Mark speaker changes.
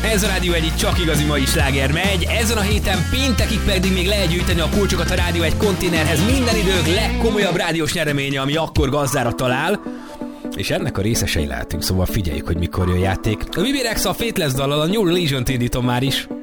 Speaker 1: Ez a Rádió 1, itt csak igazi mai sláger megy. Ezen a héten péntekig pedig még lehet gyűjteni a kulcsokat a Rádió 1 konténerhez. Minden idők legkomolyabb rádiós nyereménye, ami akkor gazdára talál. És ennek a részesei lehetünk, szóval figyeljük, hogy mikor jön játék. A Bibi Rexa a Faithless dallal, a New Religion-t indítom már is.